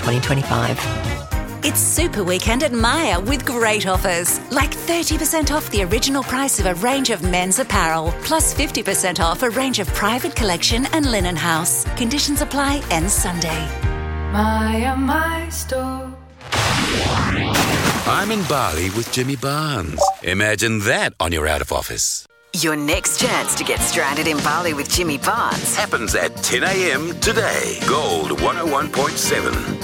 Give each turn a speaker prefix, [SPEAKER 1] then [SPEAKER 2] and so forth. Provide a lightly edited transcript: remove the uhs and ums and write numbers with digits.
[SPEAKER 1] 2025.
[SPEAKER 2] It's Super Weekend at Myer with great offers, like 30% off the original price of a range of men's apparel, plus 50% off a range of private collection and linen house. Conditions apply, ends Sunday.
[SPEAKER 3] Myer, my store.
[SPEAKER 4] I'm in Bali with Jimmy Barnes. Imagine that on your out of office.
[SPEAKER 5] Your next chance to get stranded in Bali with Jimmy Barnes
[SPEAKER 4] Happens at 10 a.m. today. Gold 101.7.